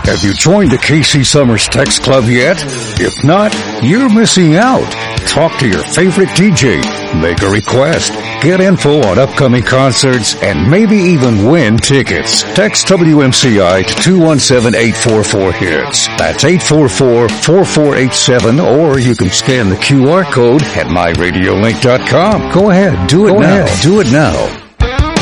Have you joined the KC Summers Text Club yet? If not, you're missing out. Talk to your favorite DJ, make a request, get info on upcoming concerts, and maybe even win tickets. Text WMCI to 217-844-HITS. That's 844-4487, or you can scan the QR code at myradiolink.com. Go ahead, do it now.